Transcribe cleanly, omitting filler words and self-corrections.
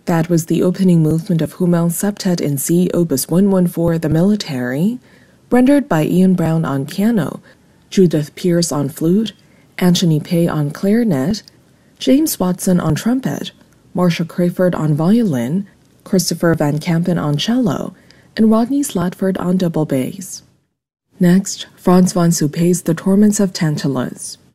That was the opening movement of Hummel Septet in C, Opus 114, The Military, rendered by Ian Brown on piano, Judith Pierce on flute, Anthony Pay on clarinet, James Watson on trumpet, Marcia Crayford on violin, Christopher Van Kampen on cello, and Rodney Slatford on double bass. Next, Franz von Suppé's The Torments of Tantalus.